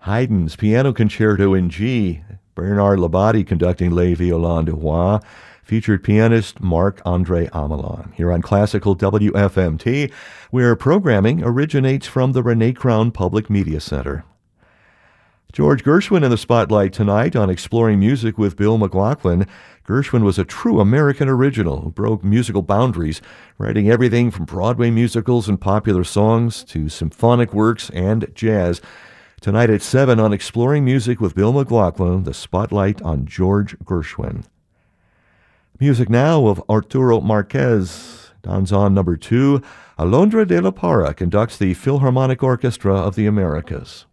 Haydn's Piano Concerto in G, Bernard Labadie conducting Les Violons de Roy, featured pianist Marc-André Amelin. Here on Classical WFMT, where programming originates from the Renee Crown Public Media Center. George Gershwin in the spotlight tonight on Exploring Music with Bill McLaughlin. Gershwin was a true American original who broke musical boundaries, writing everything from Broadway musicals and popular songs to symphonic works and jazz. Tonight at 7 on Exploring Music with Bill McLaughlin, the spotlight on George Gershwin. Music now of Arturo Marquez. Danzón No. 2, Alondra de la Parra conducts the Philharmonic Orchestra of the Americas.